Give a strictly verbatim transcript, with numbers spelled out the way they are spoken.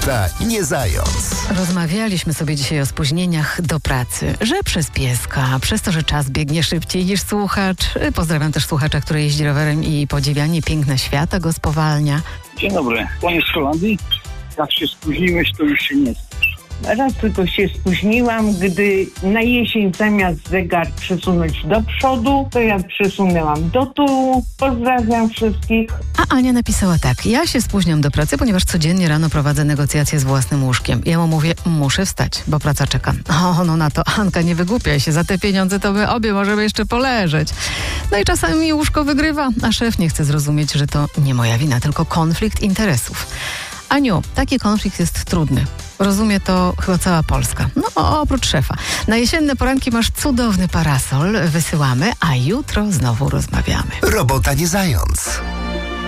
Robota nie zając. Rozmawialiśmy sobie dzisiaj o spóźnieniach do pracy, że przez pieska, przez to, że czas biegnie szybciej niż słuchacz. Pozdrawiam też słuchacza, który jeździ rowerem i podziwianie piękna świata go spowalnia. Dzień dobry, panie z Holandii. Jak się spóźniłeś, to już się nie spiesz. Raz tylko się spóźniłam, gdy na jesień zamiast zegar przesunąć do przodu, to ja przesunęłam do tyłu. Pozdrawiam wszystkich. A Ania napisała tak: ja się spóźniam do pracy, ponieważ codziennie rano prowadzę negocjacje z własnym łóżkiem. Ja mu mówię, muszę wstać, bo praca czeka. O, no na to Anka, nie wygłupiaj się, za te pieniądze to my obie możemy jeszcze poleżeć. No i czasami łóżko wygrywa, a szef nie chce zrozumieć, że to nie moja wina, tylko konflikt interesów. Aniu, taki konflikt jest trudny. Rozumie to chyba cała Polska. No, oprócz szefa. Na jesienne poranki masz cudowny parasol, wysyłamy, a jutro znowu rozmawiamy. Robota nie zając.